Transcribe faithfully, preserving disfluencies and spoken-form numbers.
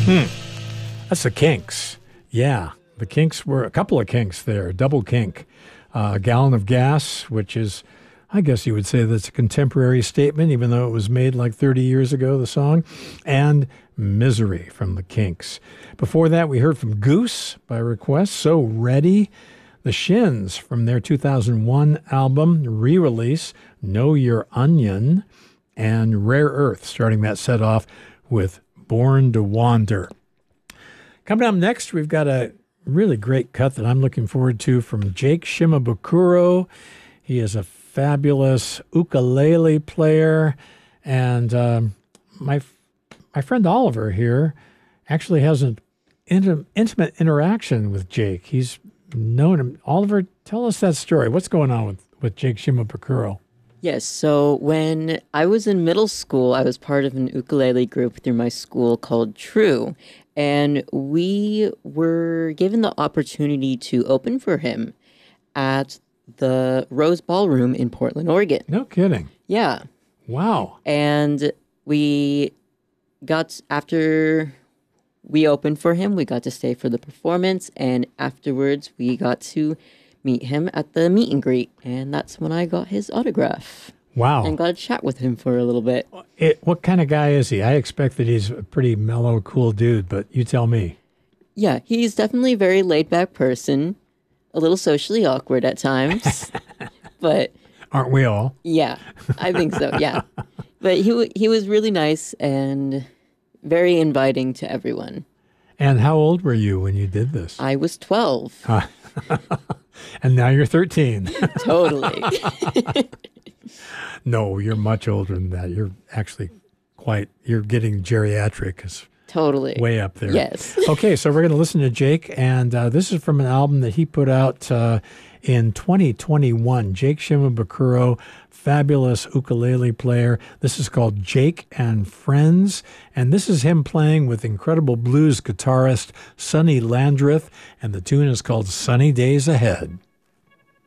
That's the Kinks. Yeah, the Kinks were a couple of Kinks there, double kink. Uh, a Gallon of Gas, which is, I guess you would say that's a contemporary statement, even though it was made like thirty years ago, the song. And Misery from the Kinks. Before that, we heard from Goose by request, So Ready. The Shins from their two thousand one album, re-release, Know Your Onion. And Rare Earth, starting that set off with Born to Wander. Coming up next, we've got a really great cut that I'm looking forward to from Jake Shimabukuro. He is a fabulous ukulele player, and um, my my friend Oliver here actually has an intim- intimate interaction with Jake. He's known him. Oliver, tell us that story. What's going on with, with Jake Shimabukuro? Yes, so when I was in middle school, I was part of an ukulele group through my school called True, and we were given the opportunity to open for him at the Rose Ballroom in Portland, Oregon. No kidding. Yeah. Wow. And we got, after we opened for him, we got to stay for the performance, and afterwards we got to meet him at the meet and greet, and that's when I got his autograph. Wow. And got to chat with him for a little bit. It, what kind of guy is he? I expect that he's a pretty mellow, cool dude, but you tell me. Yeah, he's definitely a very laid-back person, a little socially awkward at times, but... Aren't we all? Yeah, I think so, yeah. But he w- he was really nice and very inviting to everyone. And how old were you when you did this? I was twelve. Huh. And now you're thirteen. Totally. No, you're much older than that. You're actually quite, you're getting geriatric. Is Totally. way up there. Yes. Okay, so we're going to listen to Jake, and uh, this is from an album that he put out uh, in twenty twenty-one. Jake Shimabukuro, fabulous ukulele player. This is called Jake and Friends, and this is him playing with incredible blues guitarist Sonny Landreth, and the tune is called Sunny Days Ahead.